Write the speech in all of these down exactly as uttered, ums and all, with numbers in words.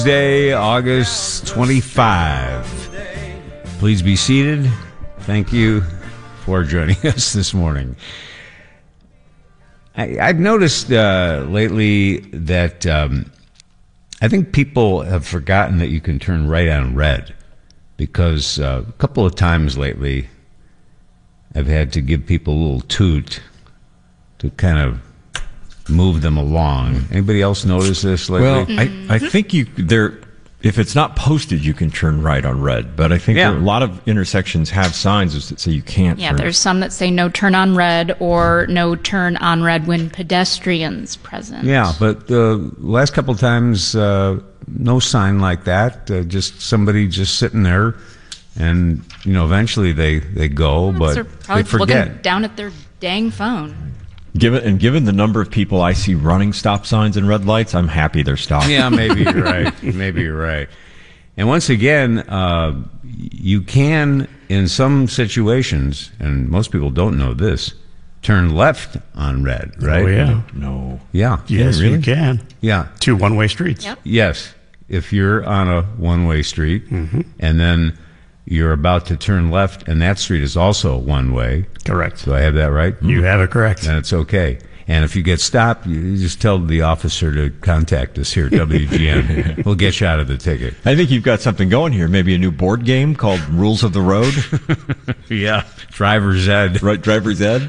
Tuesday, August twenty-fifth. Please be seated. Thank you for joining us this morning. I, I've noticed uh, lately that um, I think people have forgotten that you can turn right on red, because uh, a couple of times lately I've had to give people a little toot to kind of move them along. Anybody else notice this lately? Well, I, I think you there. If it's not posted, you can turn right on red. But I think Yeah. there, a lot of intersections have signs that say you can't. Yeah, turn. there's some that say no turn on red or no turn on red when pedestrians present. Yeah, but the last couple of times, uh, no sign like that. Uh, just somebody just sitting there, and you know, eventually they they go, but They're probably they forget. looking down at their dang phone. Given and given the number of people I see running stop signs and red lights, I'm happy they're stopped. Yeah, maybe you're right. Maybe you're right. And once again, uh, you can, in some situations, and most people don't know this, turn left on red, right? Oh, yeah. No. Yeah. Yes, really? you can. Yeah. Two one-way streets. Yep. Yes. If you're on a one-way street, Mm-hmm. and then you're about to turn left, and that street is also one-way. Correct. Do I have that right? You have it correct. Then it's okay. And if you get stopped, you just tell the officer to contact us here at W G N. We'll get you out of the ticket. I think you've got something going here. Maybe a new board game called Rules of the Road. Yeah. Driver's ed. Right, driver's ed.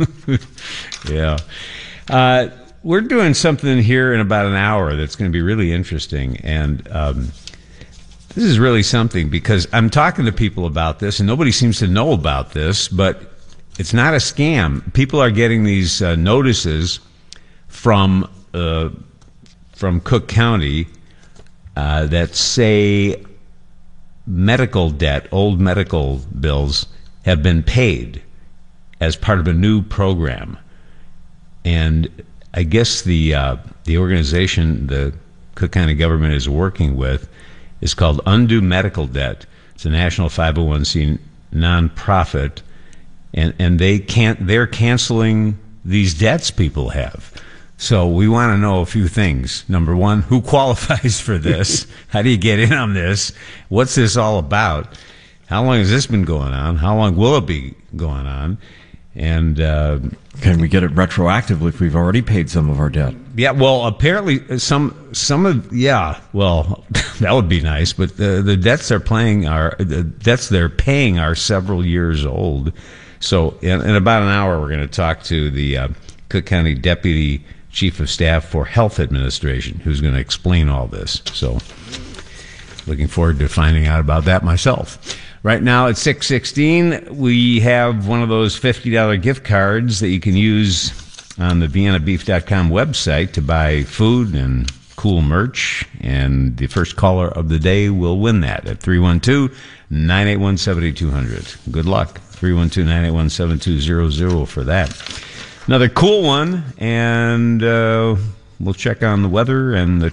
Yeah. Uh, we're doing something here in about an hour that's going to be really interesting. And um, this is really something, because I'm talking to people about this, and nobody seems to know about this, but it's not a scam. People are getting these uh, notices from uh, from Cook County uh, that say medical debt, old medical bills, have been paid as part of a new program. And I guess the uh, the organization the Cook County government is working with is called Undo Medical Debt. It's a national five oh one c nonprofit, and and they can't they're canceling these debts people have. So we want to know a few things. Number one, who qualifies for this? How do you get in on this? What's this all about? How long has this been going on? How long will it be going on? And uh, Can we get it retroactively if we've already paid some of our debt? yeah, well, apparently some some of yeah, well, that would be nice. But the the debts they're paying are the debts they're paying are several years old. So in, in about an hour, we're going to talk to the uh, Cook County Deputy Chief of Staff for Health Administration, who's going to explain all this. So looking forward to finding out about that myself. Right now at six sixteen, we have one of those fifty dollars gift cards that you can use on the vienna beef dot com website to buy food and cool merch. And the first caller of the day will win that at three one two, nine eight one, seven two zero zero. Good luck. three one two, nine eight one, seven two zero zero for that. Another cool one, and uh, we'll check on the weather and the